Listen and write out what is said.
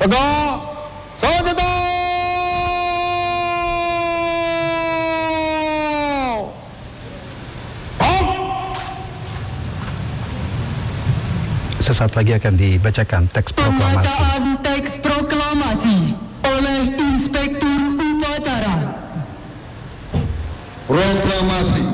Tegak, senjata! Sesaat lagi akan dibacakan teks proklamasi. Pembacaan teks proklamasi oleh Inspektur Upacara. Proklamasi